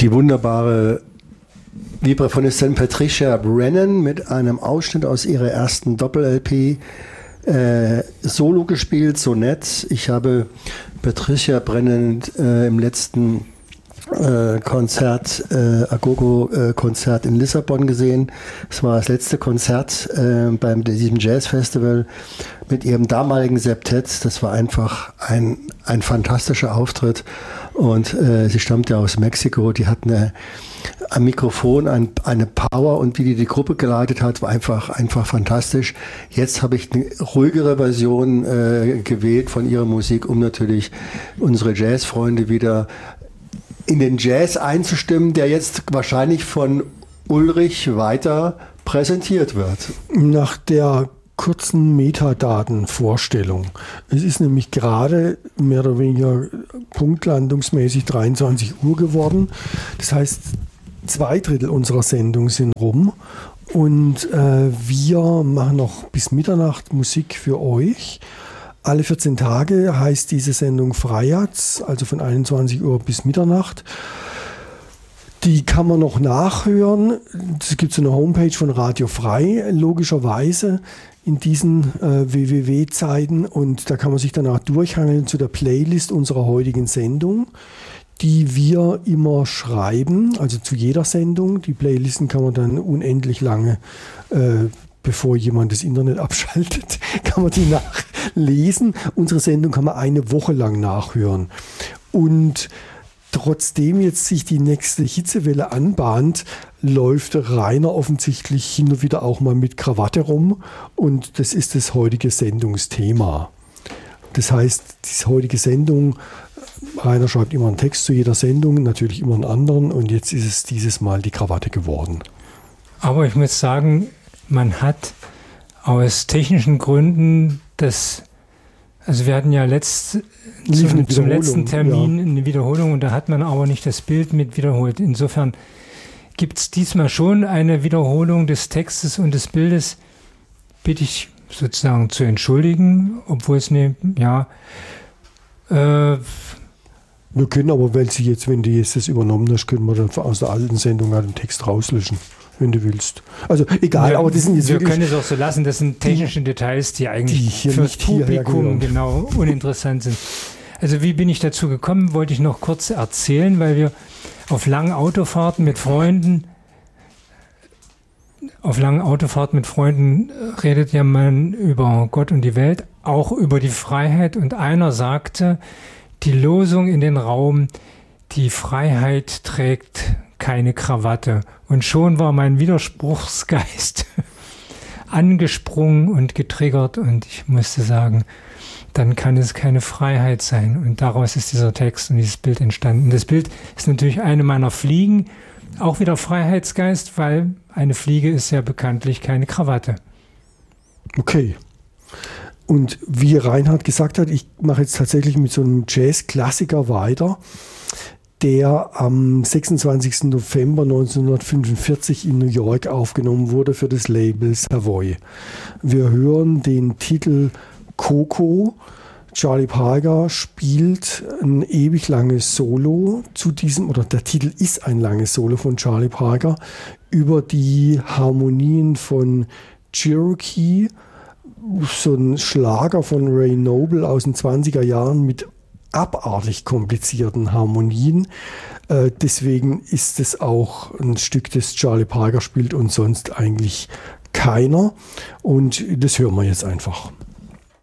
die wunderbare Vibraphonistin Patricia Brennan mit einem Ausschnitt aus ihrer ersten Doppel-LP Solo gespielt, so nett. Ich habe Patricia Brennan im letzten Agogo-Konzert in Lissabon gesehen. Es war das letzte Konzert beim diesem Jazz-Festival mit ihrem damaligen Septett. Das war einfach ein fantastischer Auftritt. Und sie stammt ja aus Mexiko. Die hat am Mikrofon eine Power, und wie die Gruppe geleitet hat, war einfach fantastisch. Jetzt habe ich eine ruhigere Version gewählt von ihrer Musik, um natürlich unsere Jazzfreunde wieder in den Jazz einzustimmen, der jetzt wahrscheinlich von Ulrich weiter präsentiert wird. Nach der kurzen Metadatenvorstellung. Es ist nämlich gerade mehr oder weniger punktlandungsmäßig 23 Uhr geworden. Das heißt, 2/3 unserer Sendung sind rum, und wir machen noch bis Mitternacht Musik für euch. Alle 14 Tage heißt diese Sendung Freiherz, also von 21 Uhr bis Mitternacht. Die kann man noch nachhören. Es gibt so eine Homepage von Radio Frei, logischerweise in diesen WWW-Zeiten. Und da kann man sich danach durchhangeln zu der Playlist unserer heutigen Sendung, die wir immer schreiben, also zu jeder Sendung. Die Playlisten kann man dann unendlich lange, bevor jemand das Internet abschaltet, kann man die nachlesen. Unsere Sendung kann man eine Woche lang nachhören. Und trotzdem jetzt sich die nächste Hitzewelle anbahnt, läuft Rainer offensichtlich hin und wieder auch mal mit Krawatte rum. Und das ist das heutige Sendungsthema. Das heißt, die heutige Sendung, Rainer schreibt immer einen Text zu jeder Sendung, natürlich immer einen anderen. Und jetzt ist es dieses Mal die Krawatte geworden. Aber ich muss sagen, man hat aus technischen Gründen also wir hatten ja zum letzten Termin eine Wiederholung, und da hat man aber nicht das Bild mit wiederholt. Insofern gibt es diesmal schon eine Wiederholung des Textes und des Bildes. Bitte ich sozusagen zu entschuldigen, obwohl es wir können aber, wenn du jetzt das übernommen hast, können wir dann aus der alten Sendung den Text rauslöschen, wenn du willst. Also egal, ja, aber das sind jetzt wir können es auch so lassen, das sind technische Details, die eigentlich für das Publikum genau uninteressant sind. Also wie bin ich dazu gekommen, wollte ich noch kurz erzählen, weil wir auf langen Autofahrten mit Freunden redet ja man über Gott und die Welt, auch über die Freiheit, und einer sagte die Losung in den Raum: Die Freiheit trägt keine Krawatte. Und schon war mein Widerspruchsgeist angesprungen und getriggert, und ich musste sagen, dann kann es keine Freiheit sein. Und daraus ist dieser Text und dieses Bild entstanden. Das Bild ist natürlich eine meiner Fliegen, auch wieder Freiheitsgeist, weil eine Fliege ist ja bekanntlich keine Krawatte. Okay. Und wie Reinhard gesagt hat, ich mache jetzt tatsächlich mit so einem Jazz-Klassiker weiter, der am 26. November 1945 in New York aufgenommen wurde für das Label Savoy. Wir hören den Titel Coco. Charlie Parker spielt ein ewig langes Solo zu diesem, oder der Titel ist ein langes Solo von Charlie Parker über die Harmonien von Cherokee, so ein Schlager von Ray Noble aus den 20er Jahren mit abartig komplizierten Harmonien. Deswegen ist es auch ein Stück, das Charlie Parker spielt und sonst eigentlich keiner. Und das hören wir jetzt einfach.